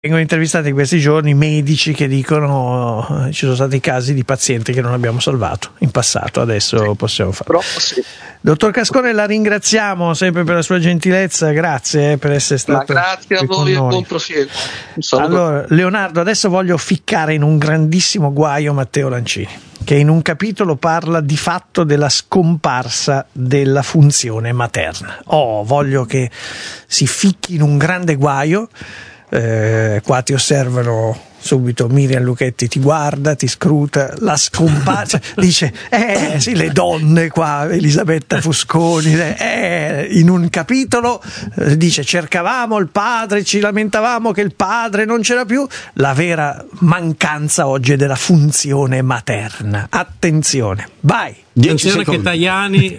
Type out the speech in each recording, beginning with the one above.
Vengono intervistati in questi giorni medici che dicono ci sono stati casi di pazienti che non abbiamo salvato in passato, adesso possiamo farlo. Sì. Dottor Cascone, la ringraziamo sempre per la sua gentilezza, grazie per essere stato. Ma grazie a voi e buon prosieguo. Allora, Leonardo, adesso voglio ficcare in un grandissimo guaio Matteo Lancini, che in un capitolo parla di fatto della scomparsa della funzione materna. Voglio che si ficchi in un grande guaio. Qua ti osservano subito, Miriam Lucchetti ti guarda, ti scruta, la scomparsa, dice sì, le donne qua, Elisabetta Fusconi, in un capitolo dice cercavamo il padre, ci lamentavamo che il padre non c'era più, la vera mancanza oggi è della funzione materna. Attenzione, vai! Attenzione che Tajani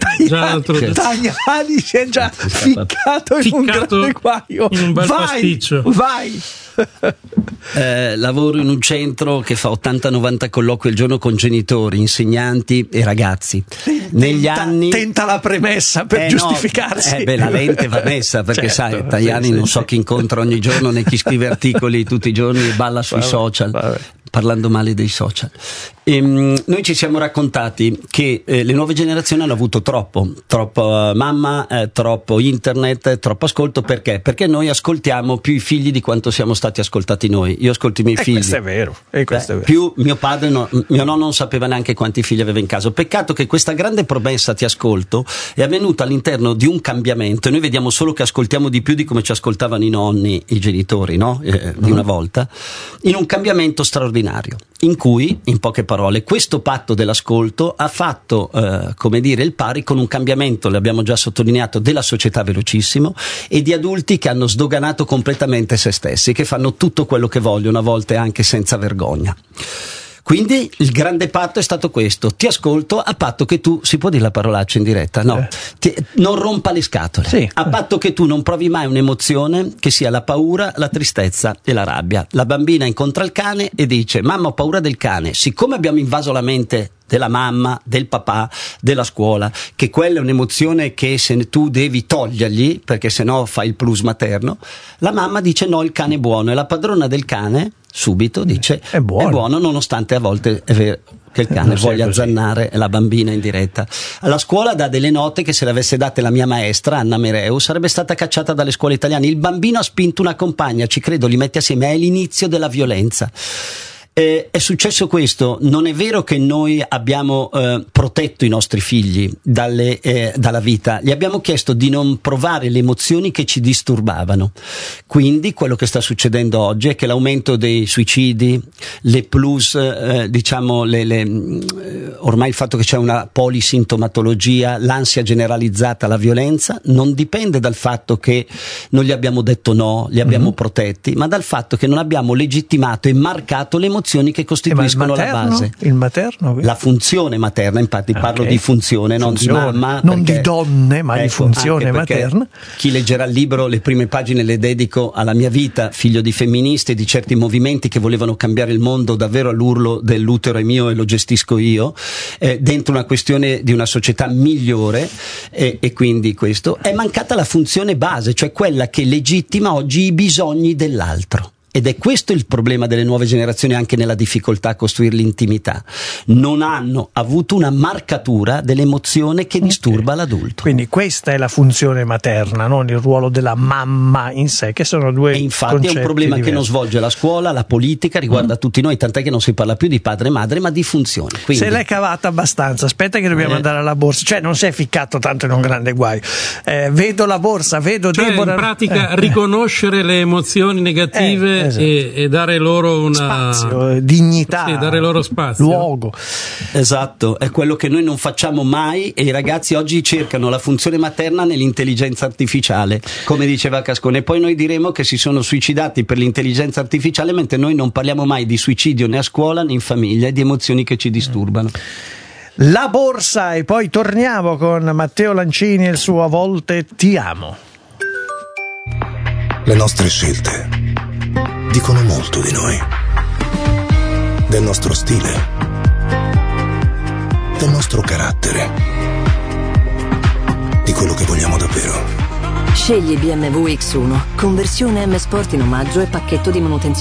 si è già ficcato in un grande guaio, in un bel pasticcio. Vai! Lavoro in un centro che fa 80-90 colloqui al giorno con genitori, insegnanti e ragazzi. Negli anni tenta la premessa per giustificarsi. La lente va messa perché certo, sai, Tajani non so chi incontra ogni giorno né chi scrive articoli tutti i giorni e balla sui social. Parlando male dei social. Noi ci siamo raccontati che le nuove generazioni hanno avuto troppo mamma, troppo internet, troppo ascolto. Perché noi ascoltiamo più i figli di quanto siamo stati ascoltati noi. Io ascolto i miei figli. Questo è vero. Più mio padre, mio nonno non sapeva neanche quanti figli aveva in casa. Peccato che questa grande promessa ti ascolto è avvenuta all'interno di un cambiamento e noi vediamo solo che ascoltiamo di più di come ci ascoltavano i nonni, i genitori, no? Di una volta, in un cambiamento straordinario in cui, in poche parole, questo patto dell'ascolto ha fatto il pari con un cambiamento, l'abbiamo già sottolineato, della società velocissimo e di adulti che hanno sdoganato completamente se stessi, che fanno tutto quello che vogliono, a volte anche senza vergogna. Quindi il grande patto è stato questo: ti ascolto a patto che tu, si può dire la parolaccia in diretta? No, non rompa le scatole, sì. A patto che tu non provi mai un'emozione che sia la paura, la tristezza e la rabbia. La bambina incontra il cane e dice: mamma, ho paura del cane. Siccome abbiamo invaso la mente della mamma, del papà, della scuola, che quella è un'emozione che se tu devi togliergli perché sennò fai il plus materno, la mamma dice no, il cane è buono, e la padrona del cane subito dice è buono, nonostante a volte è vero che il cane voglia azzannare la bambina in diretta. La scuola dà delle note che se le avesse date la mia maestra Anna Mereu sarebbe stata cacciata dalle scuole italiane. Il bambino ha spinto una compagna, ci credo, li mette assieme, è l'inizio della violenza. È successo questo. Non è vero che noi abbiamo protetto i nostri figli dalla vita, gli abbiamo chiesto di non provare le emozioni che ci disturbavano. Quindi quello che sta succedendo oggi è che l'aumento dei suicidi, le plus, ormai il fatto che c'è una polisintomatologia, l'ansia generalizzata, la violenza, non dipende dal fatto che non gli abbiamo detto no, li abbiamo protetti, ma dal fatto che non abbiamo legittimato e marcato le emozioni che costituiscono la base. Il materno? La funzione materna, infatti parlo di funzione, non di mamma. Non di donne, ma di funzione materna. Chi leggerà il libro, le prime pagine le dedico alla mia vita, figlio di femministe e di certi movimenti che volevano cambiare il mondo davvero all'urlo dell'utero è mio e lo gestisco io, dentro una questione di una società migliore, e quindi questo. È mancata la funzione base, cioè quella che legittima oggi i bisogni dell'altro. Ed è questo il problema delle nuove generazioni, anche nella difficoltà a costruire l'intimità. Non hanno avuto una marcatura dell'emozione che disturba l'adulto. Quindi questa è la funzione materna, non il ruolo della mamma in sé, che sono due concetti diversi. Infatti è un problema che non svolge la scuola, la politica, riguarda tutti noi, tant'è che non si parla più di padre e madre, ma di funzione. Quindi... Se l'è cavata abbastanza, aspetta che dobbiamo andare alla borsa, cioè non si è ficcato tanto in un grande guaio. Vedo la borsa, vedo Deborah. In pratica riconoscere le emozioni negative. Esatto. E dare loro una spazio, dignità, dare loro spazio, luogo. Esatto, è quello che noi non facciamo mai, e i ragazzi oggi cercano la funzione materna nell'intelligenza artificiale, come diceva Cascone. E poi noi diremo che si sono suicidati per l'intelligenza artificiale, mentre noi non parliamo mai di suicidio né a scuola né in famiglia, e di emozioni che ci disturbano. La borsa, e poi torniamo con Matteo Lancini e il suo A volte ti amo. Le nostre scelte dicono molto di noi, del nostro stile, del nostro carattere, di quello che vogliamo davvero. Scegli BMW X1, conversione M Sport in omaggio e pacchetto di manutenzione